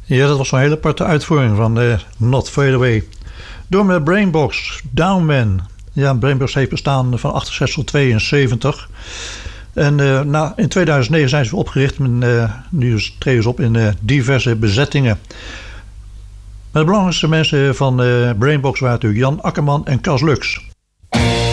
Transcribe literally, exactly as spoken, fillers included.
Ja, dat was een hele aparte uitvoering van uh, Not Fade Away. Door met Brainbox, Downman. Ja, Brainbox heeft bestaan van achtenzestig tot tweeënzeventig. En uh, nou, in tweeduizend negen zijn ze opgericht. En, uh, nu treden ze op in uh, diverse bezettingen. Maar de belangrijkste mensen van uh, Brainbox waren natuurlijk Jan Akkerman en Cas Lux.